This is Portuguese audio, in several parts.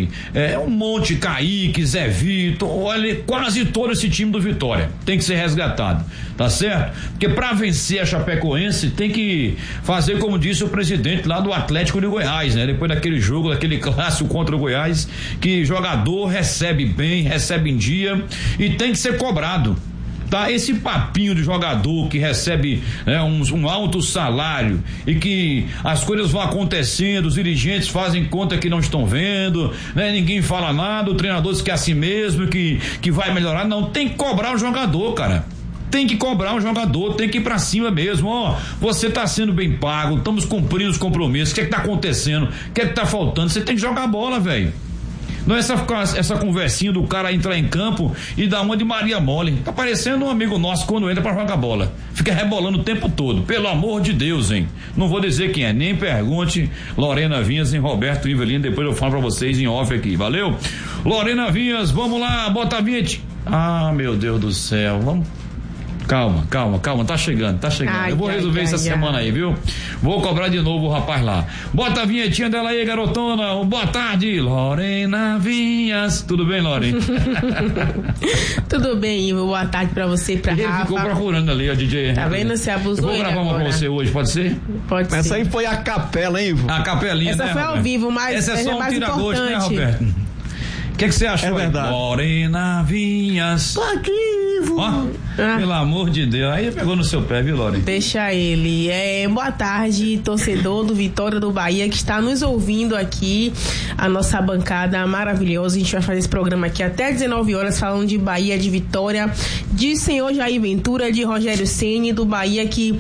Um monte, Kaique, Zé Vitor, olha, quase todo esse time do Vitória tem que ser resgatado, tá certo? Porque pra vencer a Chapecoense tem que fazer como disse o presidente lá do Atlético de Goiás, né? Depois daquele jogo, daquele clássico contra o Goiás, que jogador recebe bem, recebe em dia e tem que ser cobrado. Tá, esse papinho de jogador que recebe um alto salário e que as coisas vão acontecendo, os dirigentes fazem conta que não estão vendo, né? Ninguém fala nada, o treinador diz que é assim mesmo, que vai melhorar. Não, tem que cobrar o jogador, cara. Tem que cobrar o jogador, tem que ir pra cima mesmo. Você tá sendo bem pago, estamos cumprindo os compromissos, o que é que tá acontecendo, o que é que tá faltando? Você tem que jogar bola, velho. Não é essa conversinha do cara entrar em campo e dar uma de Maria Mole. Tá parecendo um amigo nosso quando entra pra jogar bola. Fica rebolando o tempo todo. Pelo amor de Deus, hein? Não vou dizer quem é, nem pergunte. Lorena Vinhas e Roberto Ivelino. Depois eu falo pra vocês em off aqui, valeu? Lorena Vinhas, vamos lá, bota a vinheta. Meu Deus do céu, vamos. Calma, tá chegando. Eu vou resolver essa semana aí, viu? Vou cobrar de novo o rapaz lá. Bota a vinhetinha dela aí, garotona. Boa tarde, Lorena Vinhas. Tudo bem, Lorena? Tudo bem, Ivo. Boa tarde pra você e pra Rafa. Ele ficou procurando ali, ó, DJ. Tá vendo? Se abusou. Eu vou gravar uma pra você hoje, pode ser? Pode ser. Essa aí foi a capela, hein, Ivo? A capelinha, essa, né, foi ao Roberto? vivo, mas essa é só um tira-gosto, né, Roberto? O que você achou? É verdade. Lorena Vinhas. Tô aqui, Ivo. Pelo amor de Deus. Aí pegou no seu pé, viu, Lorena? Deixa ele. Boa tarde, torcedor do Vitória do Bahia que está nos ouvindo aqui. A nossa bancada maravilhosa. A gente vai fazer esse programa aqui até 19 horas falando de Bahia, de Vitória, de senhor Jair Ventura, de Rogério Ceni, do Bahia que,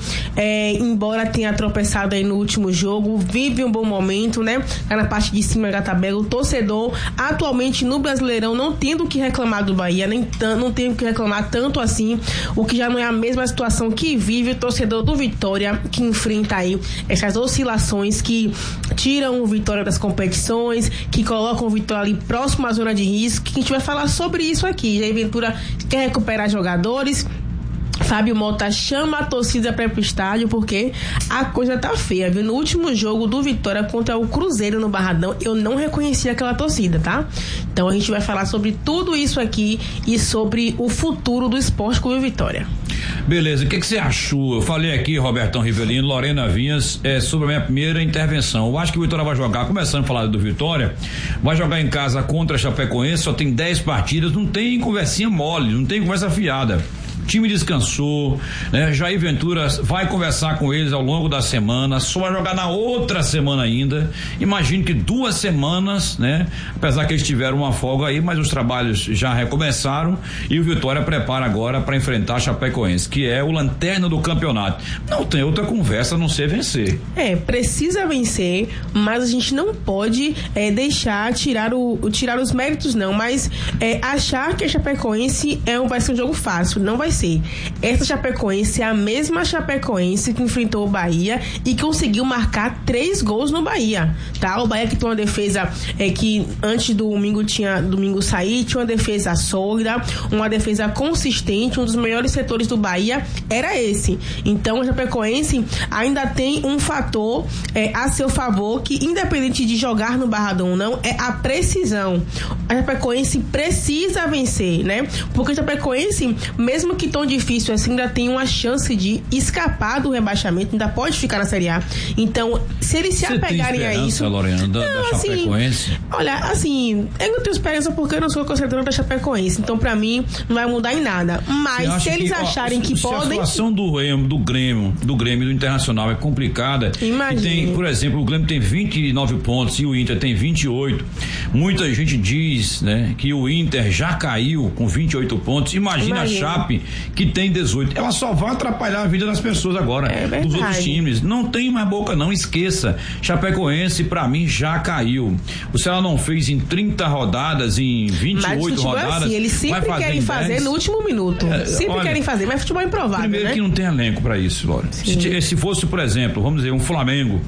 embora tenha tropeçado aí no último jogo, vive um bom momento, né? Tá na parte de cima da tabela. O torcedor atualmente no Brasileirão não tendo o que reclamar do Bahia, não tem o que reclamar tanto assim, o que já não é a mesma situação que vive o torcedor do Vitória, que enfrenta aí essas oscilações que tiram o Vitória das competições, que colocam o Vitória ali próximo à zona de risco, que a gente vai falar sobre isso aqui. Jair Ventura quer recuperar jogadores. Fábio Mota chama a torcida para ir pro estádio porque a coisa tá feia, viu? No último jogo do Vitória contra o Cruzeiro no Barradão, eu não reconheci aquela torcida, tá? Então a gente vai falar sobre tudo isso aqui e sobre o futuro do Esporte Clube Vitória. Beleza, o que você achou? Eu falei aqui, Robertão Rivelino, Lorena Vinhas, sobre a minha primeira intervenção. Eu acho que o Vitória vai jogar, começando a falar do Vitória, vai jogar em casa contra a Chapecoense, só tem 10 partidas, não tem conversinha mole, não tem conversa fiada. O time descansou, né? Jair Ventura vai conversar com eles ao longo da semana, só vai jogar na outra semana ainda. Imagino que 2 semanas, né? Apesar que eles tiveram uma folga aí, mas os trabalhos já recomeçaram e o Vitória prepara agora para enfrentar a Chapecoense, que é o lanterna do campeonato. Não tem outra conversa a não ser vencer. Precisa vencer, mas a gente não pode deixar tirar os méritos, não, mas achar que a Chapecoense vai ser um jogo fácil, não vai ser. Essa Chapecoense é a mesma Chapecoense que enfrentou o Bahia e conseguiu marcar 3 gols no Bahia, tá? O Bahia que tem uma defesa que antes do domingo sair, tinha uma defesa sólida, uma defesa consistente, um dos melhores setores do Bahia era esse. Então a Chapecoense ainda tem um fator a seu favor que, independente de jogar no Barradão ou não, é a precisão. A Chapecoense precisa vencer, né? Porque a Chapecoense, mesmo que tão difícil assim, ainda tem uma chance de escapar do rebaixamento, ainda pode ficar na Série A. Então, se eles se apegarem a isso... Lorena, da Chapecoense? Olha, assim, eu não tenho esperança porque eu não sou torcedora da Chapecoense, então pra mim não vai mudar em nada. Mas se eles acharem que podem... A situação do Grêmio do Internacional é complicada. Imagina. Tem, por exemplo, o Grêmio tem 29 pontos e o Inter tem 28. Muita gente diz, né, que o Inter já caiu com 28 pontos. Imagina a Chape, que tem 18. Ela só vai atrapalhar a vida das pessoas agora, dos outros times. Não tem mais boca, não, esqueça. Chapecoense, pra mim, já caiu. O Ceará não fez em 30 rodadas, em 28 rodadas. Assim, eles sempre querem fazer no último minuto. Querem fazer, mas futebol é improvável. Primeiro, né? Que não tem elenco pra isso, Laura. Se fosse, por exemplo, vamos dizer, um Flamengo.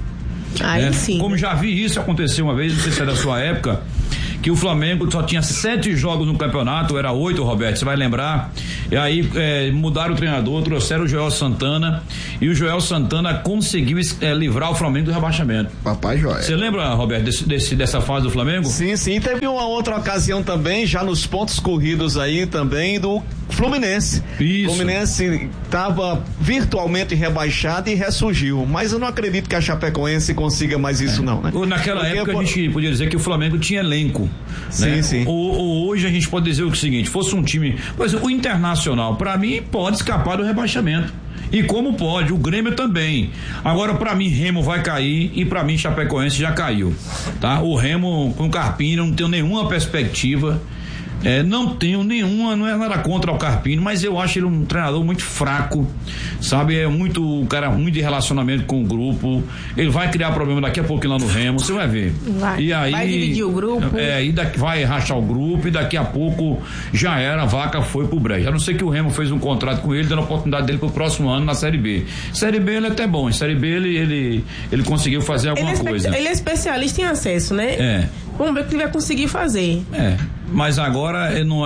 Aí sim. Como já vi isso acontecer uma vez, não sei se é da sua época, que o Flamengo só tinha 7 jogos no campeonato, era 8, Roberto, você vai lembrar, e aí mudaram o treinador, trouxeram o Joel Santana, e o Joel Santana conseguiu livrar o Flamengo do rebaixamento. Papai Joel. Você lembra, Roberto, dessa fase do Flamengo? Sim, teve uma outra ocasião também, já nos pontos corridos aí também, do Fluminense. Isso. O Fluminense estava virtualmente rebaixado e ressurgiu, mas eu não acredito que a Chapecoense consiga mais isso não, né? Naquela época a gente podia dizer que o Flamengo tinha elenco. Sim. Hoje a gente pode dizer o seguinte, fosse um time, por exemplo, o Internacional, pra mim, pode escapar do rebaixamento. E como pode, o Grêmio também. Agora, pra mim, Remo vai cair e pra mim, Chapecoense já caiu, tá? O Remo com o Carpini, não tenho nenhuma perspectiva. Não tenho nenhuma, não é nada contra o Carpini, mas eu acho ele um treinador muito fraco, sabe? Um cara ruim de relacionamento com o grupo. Ele vai criar problema daqui a pouco lá no Remo, você vai ver. Vai dividir o grupo. Vai rachar o grupo e daqui a pouco já era, a vaca foi pro brejo. A não ser que o Remo fez um contrato com ele, dando a oportunidade dele pro próximo ano na Série B. Série B ele é até bom, em Série B ele conseguiu fazer alguma coisa. Ele é especialista em acesso, né? Vamos ver o que ele vai conseguir fazer. Mas agora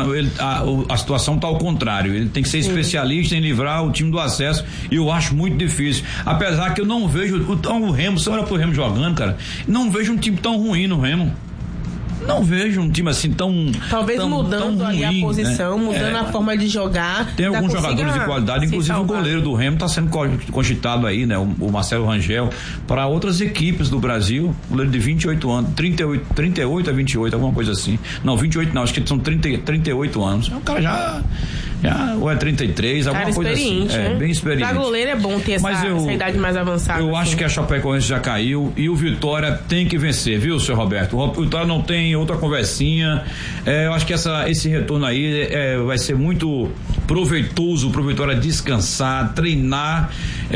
a situação está ao contrário. Ele tem que ser especialista em livrar o time do acesso e eu acho muito difícil. Apesar que eu não vejo o Remo, você olha pro Remo jogando, cara, não vejo um time tão ruim no Remo. Não vejo um time assim tão. Talvez mudando tão ruim, ali a posição, mudando a forma de jogar. Tem alguns jogadores de qualidade, inclusive o goleiro do Remo está sendo cogitado aí, né? O Marcelo Rangel, para outras equipes do Brasil. Goleiro de 28 anos, 38 a 28, alguma coisa assim. Não, 28 não, acho que são 38 anos. É um cara já ou é 33, alguma coisa assim. Né? Bem experiente. Pra goleiro é bom ter essa idade mais avançada. Eu acho que a Chapecoense já caiu e o Vitória tem que vencer, viu, seu Roberto? O Vitória não tem outra conversinha. Eu acho que esse retorno aí vai ser muito proveitoso pro Vitória descansar, treinar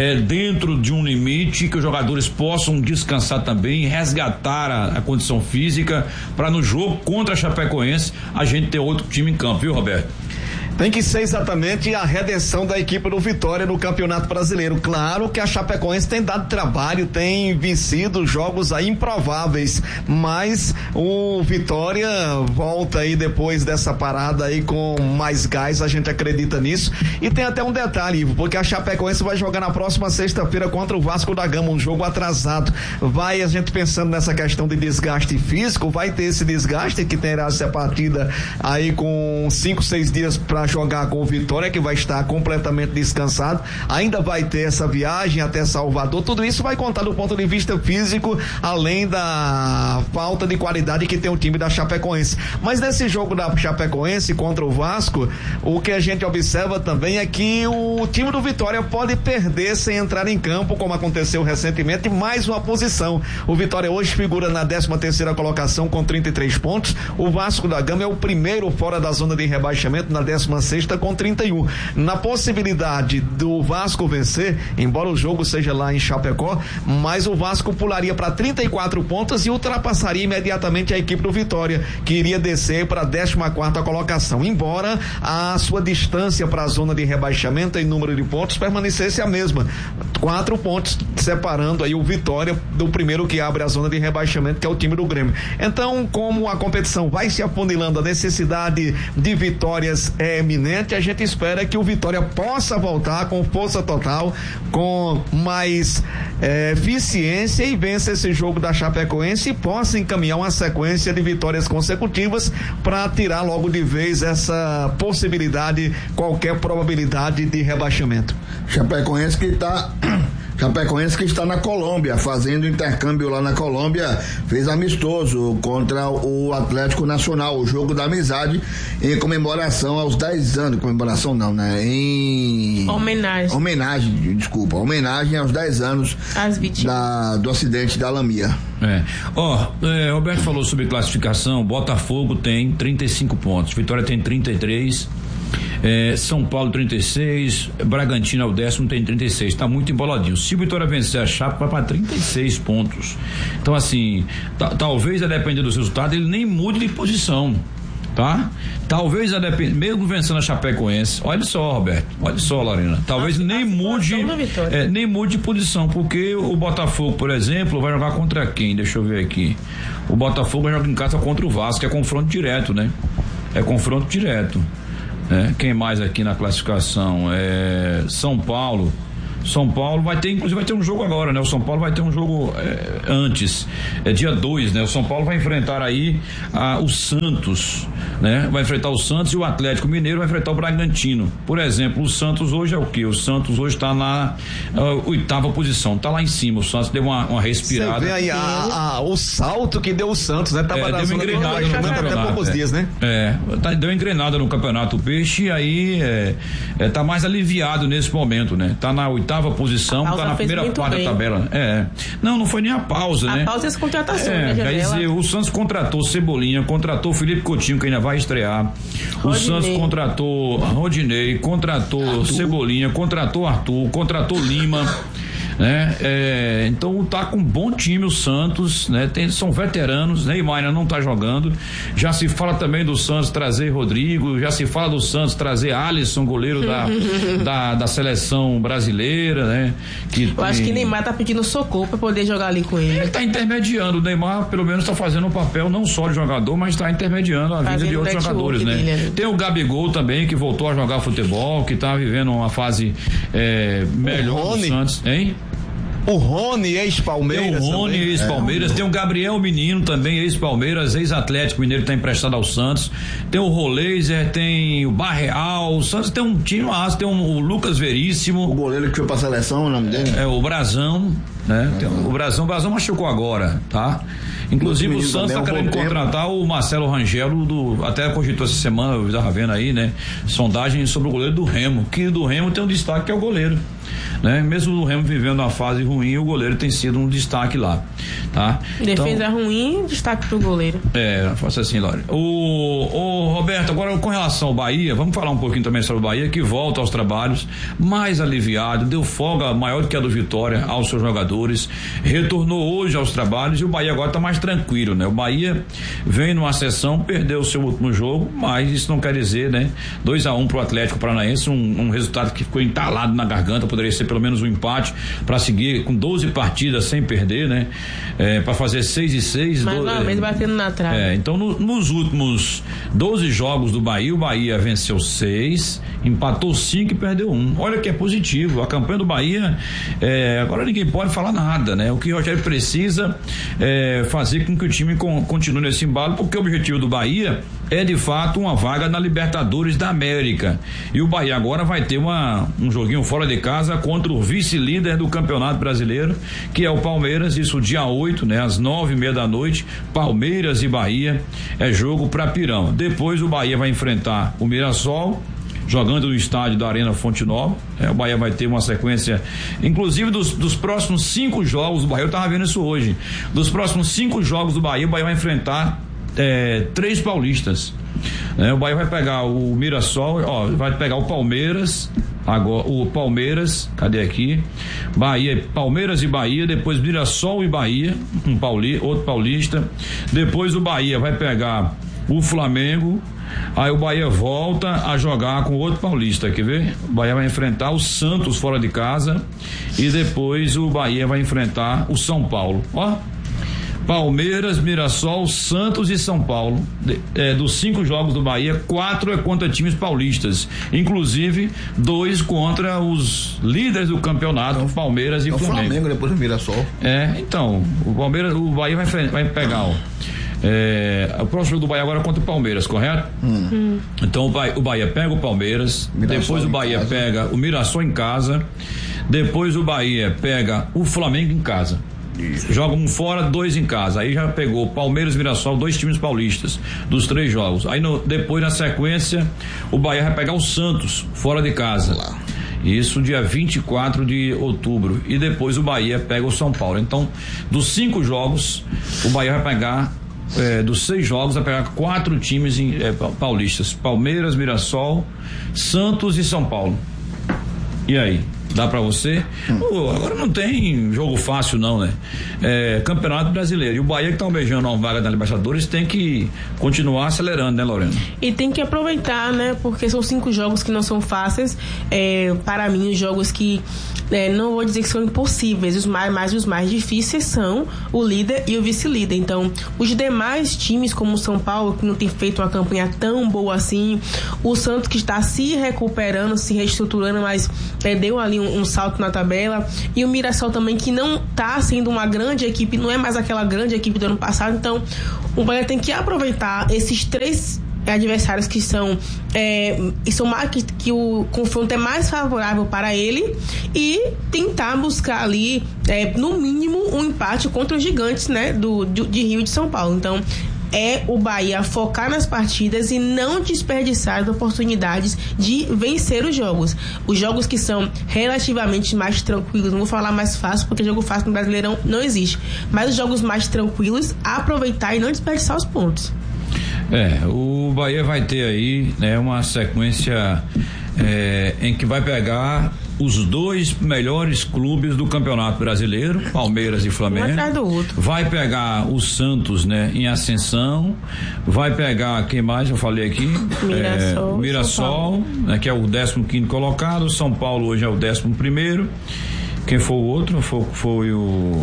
dentro de um limite que os jogadores possam descansar também, resgatar a condição física para no jogo contra a Chapecoense a gente ter outro time em campo, viu, Roberto? Tem que ser exatamente a redenção da equipe do Vitória no Campeonato Brasileiro. Claro que a Chapecoense tem dado trabalho, tem vencido jogos aí improváveis, mas o Vitória volta aí depois dessa parada aí com mais gás, a gente acredita nisso. E tem até um detalhe, Ivo, porque a Chapecoense vai jogar na próxima sexta-feira contra o Vasco da Gama, um jogo atrasado. Vai a gente pensando nessa questão de desgaste físico, vai ter esse desgaste que terá essa partida aí com 5-6 dias para jogar com o Vitória, que vai estar completamente descansado, ainda vai ter essa viagem até Salvador, tudo isso vai contar do ponto de vista físico, além da falta de qualidade que tem o time da Chapecoense. Mas nesse jogo da Chapecoense contra o Vasco, o que a gente observa também é que o time do Vitória pode perder sem entrar em campo, como aconteceu recentemente, mais uma posição. O Vitória hoje figura na 13ª colocação com 33 pontos, o Vasco da Gama é o primeiro fora da zona de rebaixamento na 16ª com 31. Na possibilidade do Vasco vencer, embora o jogo seja lá em Chapecó, mas o Vasco pularia para 34 pontos e ultrapassaria imediatamente a equipe do Vitória, que iria descer para a 14ª colocação, embora a sua distância para a zona de rebaixamento em número de pontos permanecesse a mesma, 4 pontos separando aí o Vitória do primeiro que abre a zona de rebaixamento, que é o time do Grêmio. Então, como a competição vai se afunilando, a necessidade de vitórias é eminente, a gente espera que o Vitória possa voltar com força total, com mais eficiência e vença esse jogo da Chapecoense e possa encaminhar uma sequência de vitórias consecutivas para tirar logo de vez essa possibilidade, qualquer probabilidade de rebaixamento. Chapecoense que está na Colômbia, fazendo intercâmbio lá na Colômbia, fez amistoso contra o Atlético Nacional, o jogo da amizade, em comemoração aos 10 anos, comemoração não, né? Homenagem aos 10 anos do acidente da Lamia. Roberto falou sobre classificação, Botafogo tem 35 pontos, Vitória tem 33, São Paulo 36, Bragantino é o 10º, tem 36, tá muito emboladinho. Se o Vitória vencer a Chape, vai para 36 pontos. Então, assim, talvez a depender dos resultados ele nem mude de posição, tá? Talvez mesmo vencendo a Chapecoense, olha só, Roberto, olha só, Lorena, talvez nem mude de posição, porque o Botafogo, por exemplo, vai jogar contra quem? Deixa eu ver aqui. O Botafogo vai jogar em casa contra o Vasco, é confronto direto, né? É confronto direto. Quem mais aqui na classificação? São Paulo São Paulo inclusive vai ter um jogo agora, né? O São Paulo vai ter um jogo antes, dia 2, né? O São Paulo vai enfrentar aí o Santos, né? Vai enfrentar o Santos, e o Atlético Mineiro vai enfrentar o Bragantino. Por exemplo, o Santos hoje é o quê? O Santos hoje está na 8ª posição, tá lá em cima. O Santos deu uma respirada. Você vê aí o salto que deu o Santos, né? Tava deu uma engrenada no campeonato, até poucos dias, né? Deu uma engrenada no Campeonato Peixe, e aí tá mais aliviado nesse momento, né? Tá na 8ª posição, tá na primeira parte da tabela. Não foi nem a pausa, né? A pausa é as contratações, quer dizer, o Santos contratou Cebolinha, contratou Felipe Coutinho, que ainda vai estrear. O Santos contratou Rodinei, contratou Cebolinha, contratou Arthur, contratou Lima, né? Então tá com um bom time o Santos, né? São veteranos, Neymar ainda não tá jogando, já se fala também do Santos trazer Rodrigo, já se fala do Santos trazer Alisson, goleiro da seleção brasileira, né? Eu acho que Neymar tá pedindo socorro pra poder jogar ali com ele. Ele tá intermediando, o Neymar pelo menos tá fazendo um papel não só de jogador, mas tá intermediando a vida de outros jogadores, né? Tem o Gabigol também, que voltou a jogar futebol, que tá vivendo uma fase melhor do Santos, hein? O Rony, ex-Palmeiras. Tem o Rony, ex-Palmeiras. Tem o Gabriel Menino, também ex-Palmeiras, ex-Atlético Mineiro, tá emprestado ao Santos. Tem o Roleiser, tem o Barreal. O Santos tem um time massa, tem o Lucas Veríssimo. O goleiro que foi pra seleção, o nome dele? O Brazão, né? O Brazão machucou agora, tá? Inclusive o Santos tá querendo contratar o Marcelo Rangel, até cogitou essa semana, eu estava vendo aí, né? Sondagem sobre o goleiro do Remo, que do Remo tem um destaque que é o goleiro, né? Mesmo o Remo vivendo uma fase ruim, o goleiro tem sido um destaque lá, tá? Defesa ruim, destaque pro goleiro. Faça assim, Lore. O Roberto, agora com relação ao Bahia, vamos falar um pouquinho também sobre o Bahia, que volta aos trabalhos, mais aliviado, deu folga maior do que a do Vitória aos seus jogadores, retornou hoje aos trabalhos, e o Bahia agora tá mais tranquilo, né? O Bahia vem numa sessão, perdeu o seu último jogo, mas isso não quer dizer, né? 2-1 pro Atlético Paranaense, um resultado que ficou entalado na garganta, poderia ser pelo menos um empate para seguir com 12 partidas sem perder, né? Para fazer 6-6. Mais uma vez batendo na trave. Então nos últimos 12 jogos do Bahia, o Bahia venceu 6, empatou 5 e perdeu 1. Olha que é positivo, a campanha do Bahia, agora ninguém pode falar nada, né? O que o Rogério precisa fazer com que o time continue nesse embalo, porque o objetivo do Bahia é de fato uma vaga na Libertadores da América, e o Bahia agora vai ter um joguinho fora de casa contra o vice-líder do Campeonato Brasileiro, que é o Palmeiras, isso dia 8, né? Às 9:30 da noite, Palmeiras e Bahia, jogo pra Pirão. Depois o Bahia vai enfrentar o Mirassol, jogando no estádio da Arena Fonte Nova. O Bahia vai ter uma sequência, inclusive dos próximos 5 jogos do Bahia, eu tava vendo isso hoje, dos próximos 5 jogos do Bahia, o Bahia vai enfrentar 3 paulistas, né? O Bahia vai pegar o Mirassol, vai pegar o Palmeiras, agora o Palmeiras, cadê aqui? Palmeiras e Bahia, depois Mirassol e Bahia, outro paulista, depois o Bahia vai pegar o Flamengo, aí o Bahia volta a jogar com outro paulista, quer ver? O Bahia vai enfrentar o Santos fora de casa, e depois o Bahia vai enfrentar o São Paulo, Palmeiras, Mirassol, Santos e São Paulo. Dos 5 jogos do Bahia, 4 é contra times paulistas, inclusive 2 contra os líderes do campeonato, Palmeiras e Flamengo. Flamengo depois do Mirassol. Então, o Bahia vai pegar, o próximo jogo do Bahia agora é contra o Palmeiras, correto? Então o Bahia pega o Palmeiras, Mirassol, depois o Bahia pega o Mirassol em casa, depois o Bahia pega o Flamengo em casa. Joga um fora, 2 em casa. Aí já pegou Palmeiras e Mirassol, 2 times paulistas dos 3 jogos. Aí depois, na sequência, o Bahia vai pegar o Santos fora de casa. Isso dia 24 de outubro. E depois o Bahia pega o São Paulo. Então, dos 5 jogos, o Bahia vai pegar, dos 6 jogos, vai pegar 4 times paulistas: Palmeiras, Mirassol, Santos e São Paulo. E aí? Dá pra você? Agora não tem jogo fácil não, né? Campeonato Brasileiro, e o Bahia, que tá almejando uma vaga na Libertadores, tem que continuar acelerando, né, Lorena? E tem que aproveitar, né? Porque são 5 jogos que não são fáceis, para mim, os jogos que não vou dizer que são impossíveis, mas os mais difíceis são o líder e o vice-líder. Então, os demais times, como o São Paulo, que não tem feito uma campanha tão boa assim, o Santos, que está se recuperando, se reestruturando, mas deu ali um salto na tabela, e o Mirassol também, que não está sendo uma grande equipe, não é mais aquela grande equipe do ano passado. Então o Bahia tem que aproveitar esses 3 adversários que são que o confronto é mais favorável para ele, e tentar buscar ali no mínimo um empate contra os gigantes, né, de Rio e de São Paulo. Então o Bahia focar nas partidas e não desperdiçar as oportunidades de vencer os jogos que são relativamente mais tranquilos. Não vou falar mais fácil, porque jogo fácil no Brasileirão não existe, mas os jogos mais tranquilos, aproveitar e não desperdiçar os pontos. O Bahia vai ter aí, né, uma sequência em que vai pegar os 2 melhores clubes do Campeonato Brasileiro, Palmeiras e Flamengo. Um atrás do outro. Vai pegar o Santos, né, em ascensão. Vai pegar, quem mais eu falei aqui? Mirassol, né, que é o 15º colocado. São Paulo hoje é o 11º. Quem foi o outro? Foi o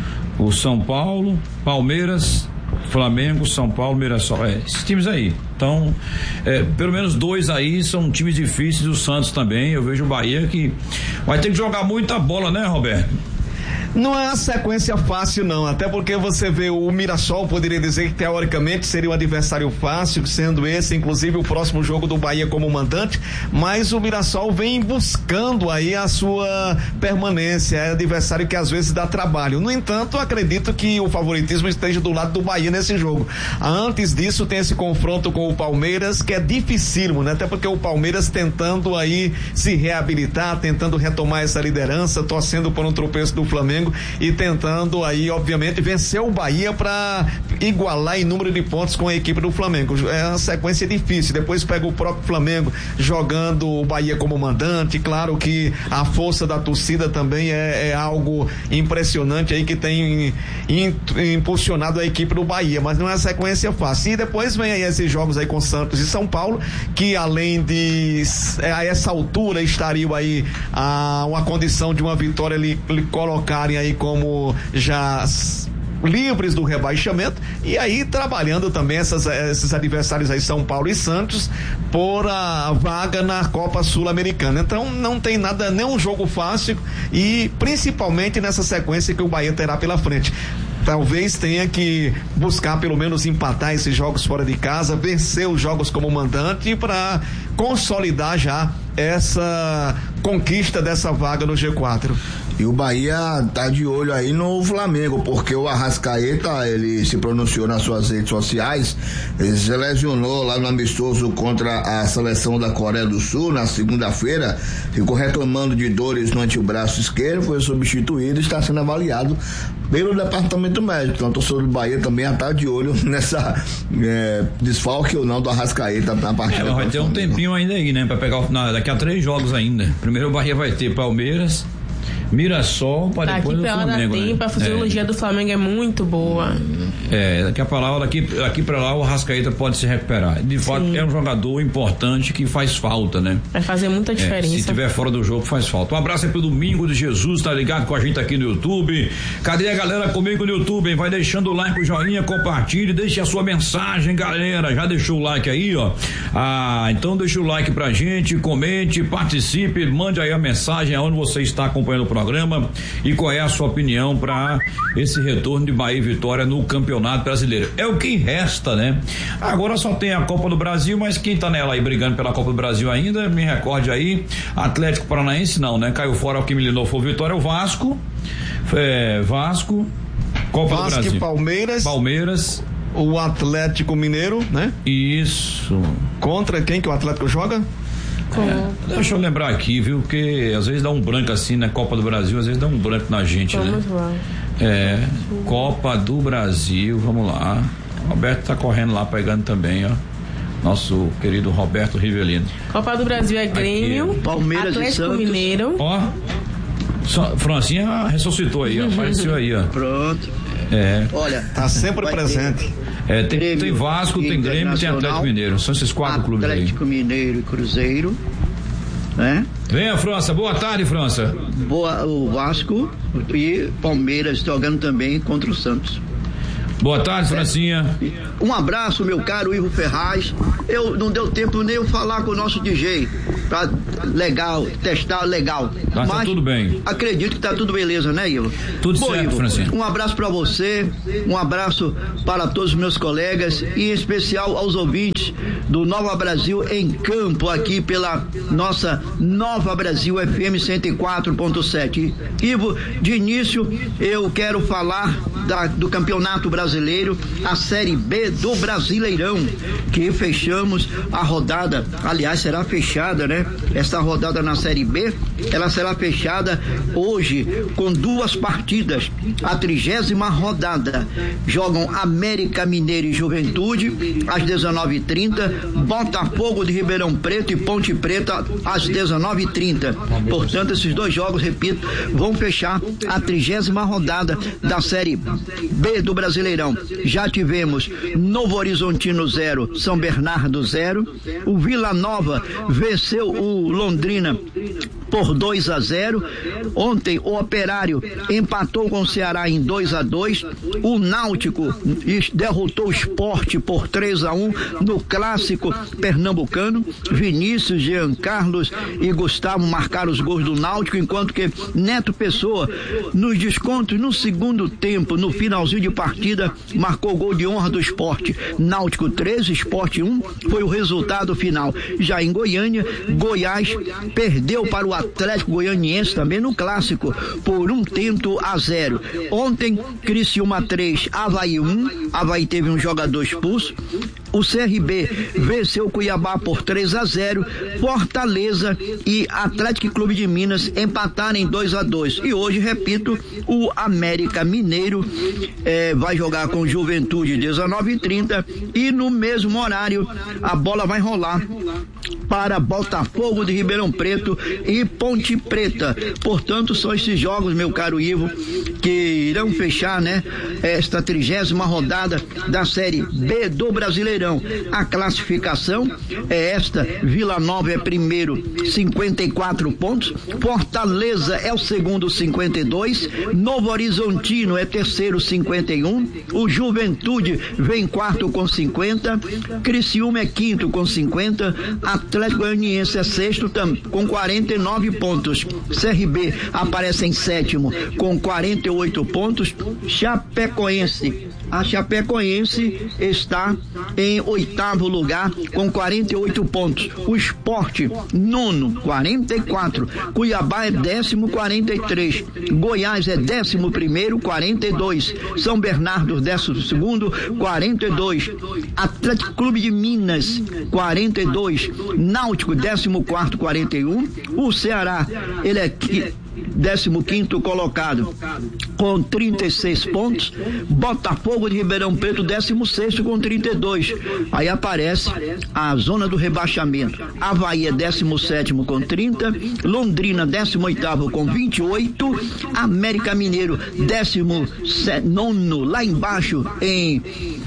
São Paulo, Palmeiras, Flamengo, São Paulo, Mirassol, esses times aí. Então, pelo menos 2 aí são times difíceis. O Santos também, eu vejo o Bahia que vai ter que jogar muita bola, né, Roberto? Não é uma sequência fácil, não, até porque você vê o Mirassol, poderia dizer que teoricamente seria um adversário fácil, sendo esse inclusive o próximo jogo do Bahia como mandante, mas o Mirassol vem buscando aí a sua permanência, é adversário que às vezes dá trabalho. No entanto, acredito que o favoritismo esteja do lado do Bahia nesse jogo. Antes disso tem esse confronto com o Palmeiras, que é dificílimo, né? Até porque o Palmeiras tentando aí se reabilitar, tentando retomar essa liderança, torcendo por um tropeço do Flamengo e tentando aí, obviamente, vencer o Bahia para igualar em número de pontos com a equipe do Flamengo. É uma sequência difícil. Depois pega o próprio Flamengo jogando o Bahia como mandante. Claro que a força da torcida também é algo impressionante aí, que tem impulsionado a equipe do Bahia, mas não é uma sequência fácil. E depois vem aí esses jogos aí com Santos e São Paulo, que além de a essa altura estariam aí uma condição de uma vitória lhe colocarem aí como já livres do rebaixamento, e aí trabalhando também esses adversários aí, São Paulo e Santos, por a vaga na Copa Sul-Americana. Então não tem nada, nenhum jogo fácil, e principalmente nessa sequência que o Bahia terá pela frente. Talvez tenha que buscar pelo menos empatar esses jogos fora de casa, vencer os jogos como mandante, para consolidar já essa conquista dessa vaga no G4. E o Bahia tá de olho aí no Flamengo, porque o Arrascaeta, ele se pronunciou nas suas redes sociais, ele se lesionou lá no amistoso contra a seleção da Coreia do Sul na segunda-feira, ficou reclamando de dores no antebraço esquerdo, foi substituído e está sendo avaliado pelo departamento médico. Então o torcedor do Bahia também está de olho nessa desfalque ou não do Arrascaeta na partida. Vai ter um tempinho ainda aí, né, para pegar daqui a 3 jogos ainda. Primeiro o Bahia vai ter Palmeiras, Mirassol, para depois o Flamengo, né? A fisiologia do Flamengo é muito boa. Daqui para lá o Arrascaeta pode se recuperar. De fato, é um jogador importante que faz falta, né? Vai fazer muita diferença. Se estiver fora do jogo, faz falta. Um abraço aí pro Domingo de Jesus, tá ligado com a gente aqui no YouTube. Cadê a galera comigo no YouTube, hein? Vai deixando o like, o joinha, compartilhe, deixe a sua mensagem, galera. Já deixou o like aí, ó? Então deixa o like pra gente, comente, participe, mande aí a mensagem aonde você está acompanhando o programa e qual é a sua opinião para esse retorno de Bahia e Vitória no Campeonato Brasileiro. É o que resta, né? Agora só tem a Copa do Brasil, mas quem tá nela aí brigando pela Copa do Brasil ainda, me recorde aí, Atlético Paranaense não, né? Caiu fora, o que me eliminou foi o Vitória, o Vasco, Copa do Brasil. Palmeiras. O Atlético Mineiro, né? Isso. Contra quem que o Atlético joga? Deixa eu lembrar aqui, viu? Porque às vezes dá um branco assim na Copa do Brasil, às vezes dá um branco na gente, vamos né? Lá. Copa do Brasil, vamos lá. Roberto tá correndo lá, pegando também, ó. Nosso querido Roberto Rivelino. Copa do Brasil é Grêmio, aqui, Palmeiras Atlético e Santos. Mineiro. Ó, Francinha ressuscitou aí, ó, apareceu aí, ó. Pronto. Olha, tá sempre presente. Tem Vasco, tem Grêmio e tem Atlético Mineiro. São esses 4 clubes aí. Atlético Mineiro e Cruzeiro, né? Venha, França. Boa tarde, França. O Vasco e Palmeiras jogando também contra o Santos. Boa tarde, Francinha. Um abraço, meu caro Ivo Ferraz. Não deu tempo nem eu falar com o nosso DJ. Tá legal, testar legal. Mas tá tudo bem. Acredito que tá tudo beleza, né, Ivo? Tudo certo, Ivo, Francinha. Um abraço para você, um abraço para todos os meus colegas e em especial aos ouvintes do Nova Brasil em Campo, aqui pela nossa Nova Brasil FM 104.7. Ivo, de início eu quero falar do Campeonato Brasileiro, a Série B do Brasileirão, que fechamos a rodada, aliás, será fechada, né? Essa rodada na Série B, ela será fechada hoje com 2 partidas. A 30ª rodada jogam América Mineiro e Juventude às 19h30, Botafogo de Ribeirão Preto e Ponte Preta às 19h30. Portanto, esses 2 jogos, repito, vão fechar a 30ª rodada da Série B do Brasileirão. Já tivemos Novo Horizontino 0, São Bernardo 0. O Vila Nova venceu o Londrina por 2-0. Ontem o Operário empatou com o Ceará em 2-2. O Náutico derrotou o Sport por 3-1 no clássico pernambucano. Vinícius, Jean Carlos e Gustavo marcaram os gols do Náutico, enquanto que Neto Pessoa, nos descontos no segundo tempo, no finalzinho de partida, marcou o gol de honra do Sport. Náutico 13, Sport 1 foi o resultado final. Já em Goiânia, Goiás perdeu para o Atlético Goianiense também no clássico por 1-0. Ontem, Criciúma 3, Avaí 1. Avaí teve um jogador expulso. O CRB venceu o Cuiabá por 3-0. Fortaleza e Atlético Clube de Minas empataram em 2-2. E hoje, repito, o América Mineiro vai jogar com Juventude 19h30 e no mesmo horário a bola vai rolar para Botafogo de Ribeirão Preto e Ponte Preta. Portanto, são esses jogos, meu caro Ivo, que irão fechar, né, esta 30ª rodada da Série B do Brasileirão. A classificação é esta: Vila Nova é primeiro, 54 pontos, Fortaleza é o segundo, 52, Novo Horizontino é terceiro, 51, o Juventude vem quarto com 50, Criciúma é quinto com 50, Atlético Goianiense é sexto com 49 pontos, CRB aparece em sétimo com 48 pontos, a Chapecoense está em 8º lugar com 48 pontos. O Sport, nono, 44. Cuiabá é 10º, 43. Goiás é 11º, 42. São Bernardo, 12º, 42. Atlético Clube de Minas, 42. Náutico, 14º, 41. O Ceará, ele é 15º colocado com 36 pontos. Botafogo de Ribeirão Preto, 16º com 32. Aí aparece a zona do rebaixamento. Avaí é 17º com 30, Londrina 18º com 28, América Mineiro 19º lá embaixo em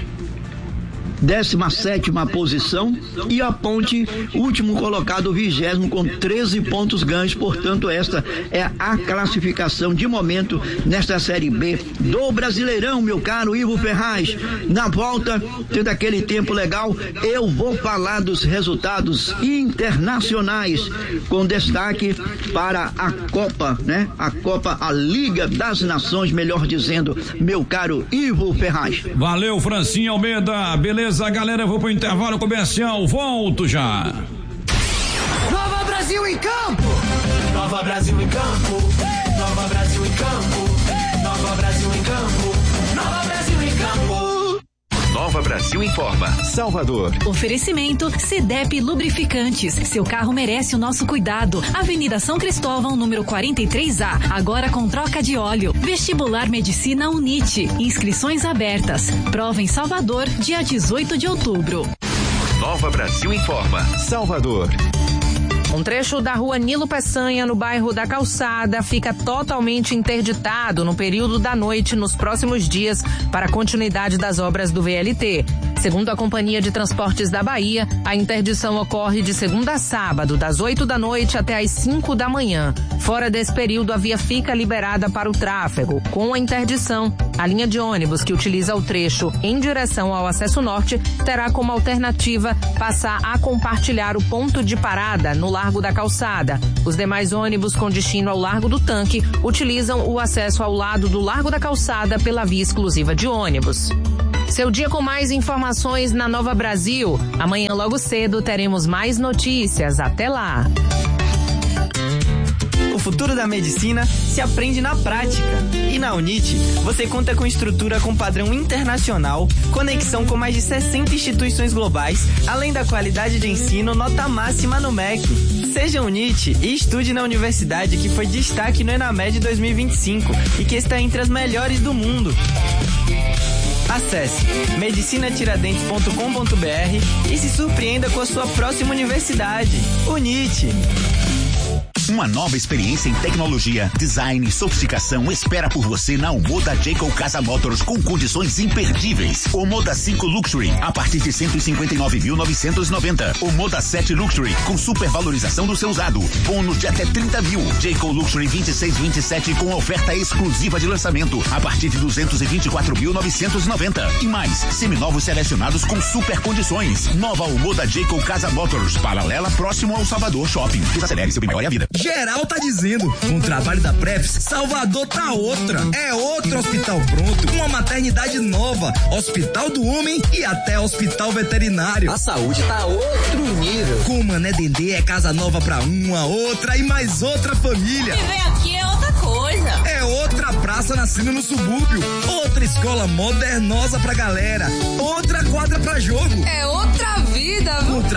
17ª posição, e a Ponte, último colocado, 20º, com 13 pontos ganhos. Portanto, esta é a classificação de momento nesta Série B do Brasileirão, meu caro Ivo Ferraz. Na volta, tendo aquele tempo legal, eu vou falar dos resultados internacionais, com destaque para a Copa, né? A Liga das Nações, melhor dizendo, meu caro Ivo Ferraz. Valeu, Francinha Almeida, beleza? Galera, eu vou pro intervalo comercial, volto já. Nova Brasil em campo! Nova Brasil em campo! Nova Brasil em campo! Nova Brasil em campo! Nova Brasil em campo! Nova Brasil informa. Salvador. Oferecimento CDEP Lubrificantes. Seu carro merece o nosso cuidado. Avenida São Cristóvão, número 43A. Agora com troca de óleo. Vestibular Medicina UNIT. Inscrições abertas. Prova em Salvador, dia 18 de outubro. Nova Brasil informa. Salvador. Um trecho da rua Nilo Peçanha, no bairro da Calçada, fica totalmente interditado no período da noite nos próximos dias para a continuidade das obras do VLT. Segundo a Companhia de Transportes da Bahia, a interdição ocorre de segunda a sábado, das 8 da noite até as 5 da manhã. Fora desse período, a via fica liberada para o tráfego. Com a interdição, a linha de ônibus que utiliza o trecho em direção ao acesso norte terá como alternativa passar a compartilhar o ponto de parada no Largo da Calçada. Os demais ônibus com destino ao Largo do Tanque utilizam o acesso ao lado do Largo da Calçada pela via exclusiva de ônibus. Seu dia com mais informações na Nova Brasil. Amanhã logo cedo teremos mais notícias. Até lá. O futuro da medicina se aprende na prática. E na UNIT, você conta com estrutura com padrão internacional, conexão com mais de 60 instituições globais, além da qualidade de ensino nota máxima no MEC. Seja UNIT e estude na universidade que foi destaque no ENAMED 2025 e que está entre as melhores do mundo. Acesse medicinatiradentes.com.br e se surpreenda com a sua próxima universidade. UNIT. Uma nova experiência em tecnologia, design e sofisticação espera por você na Omoda Jayco Casa Motors com condições imperdíveis. Omoda 5 Luxury a partir de 159.990. Omoda 7 Luxury com supervalorização do seu usado. Bônus de até 30 mil. Jayco Luxury 2627 com oferta exclusiva de lançamento a partir de 224.990. E mais, seminovos selecionados com super condições. Nova Omoda Jayco Casa Motors, paralela próximo ao Salvador Shopping. Desacelere seu maior é a vida. Geral tá dizendo, com o trabalho da Preps, Salvador tá outra. É outro hospital pronto, uma maternidade nova, hospital do homem e até hospital veterinário. A saúde tá outro nível. Com Mané Dendê é casa nova pra uma, outra e mais outra família. Viver aqui é outra coisa. É outra praça nascendo no subúrbio, outra escola modernosa pra galera, outra quadra pra jogo. É outra vida, viu?